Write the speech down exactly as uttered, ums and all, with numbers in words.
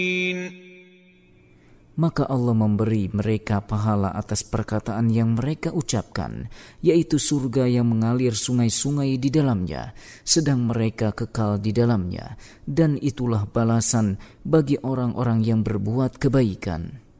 Maka Allah memberi mereka pahala atas perkataan yang mereka ucapkan, yaitu surga yang mengalir sungai-sungai di dalamnya, sedang mereka kekal di dalamnya, dan itulah balasan bagi orang-orang yang berbuat kebaikan.